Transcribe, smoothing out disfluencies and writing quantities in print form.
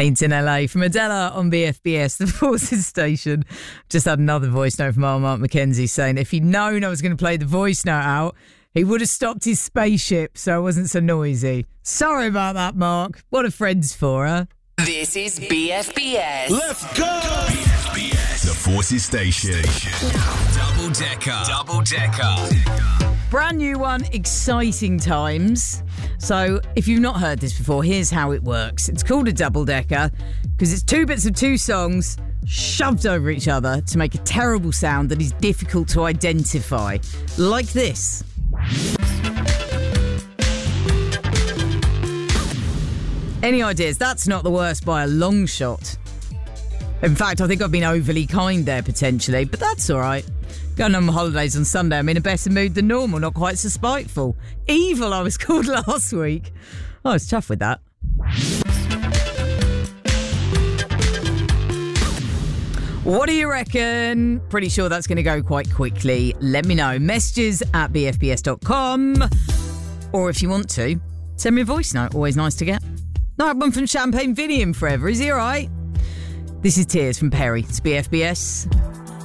Paint in LA from Adela on BFBS, the Forces station. Just had another voice note from Mark McKenzie saying if he'd known I was going to play the voice note out, he would have stopped his spaceship so it wasn't so noisy. Sorry about that, Mark. What are friends for, huh? This is BFBS. Let's go! BFBS, the Forces station. Double decker. Brand new one, exciting times. So if you've not heard this before, here's how it works. It's called a double decker because it's 2 bits of 2 songs shoved over each other to make a terrible sound that is difficult to identify. Like this. Any ideas? That's not the worst by a long shot. In fact, I think I've been overly kind there potentially, but that's all right. Going on my holidays on Sunday, I'm in a better mood than normal, not quite so spiteful. Evil, I was called last week. I was tough with that. What do you reckon? Pretty sure that's going to go quite quickly. Let me know. Messages at bfbs.com. Or if you want to, send me a voice note. Always nice to get. Not had one from Champagne Vinny in forever. Is he all right? This is Tears from Perry. It's BFBS.